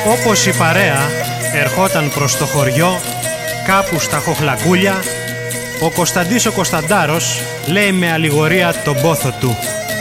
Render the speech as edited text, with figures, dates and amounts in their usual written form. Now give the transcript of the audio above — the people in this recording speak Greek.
Όπως η παρέα ερχόταν προς το χωριό, κάπου στα Χοχλακούλια, ο Κωνσταντής ο Κωνσταντάρος λέει με αλληγορία τον πόθο του: